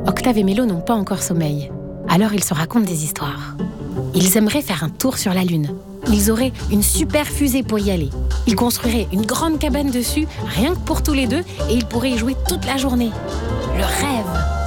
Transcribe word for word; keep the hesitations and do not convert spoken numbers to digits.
Octave et Mélo n'ont pas encore sommeil. Alors ils se racontent des histoires. Ils aimeraient faire un tour sur la Lune. Ils auraient une super fusée pour y aller. Ils construiraient une grande cabane dessus, rien que pour tous les deux, et ils pourraient y jouer toute la journée. Le rêve!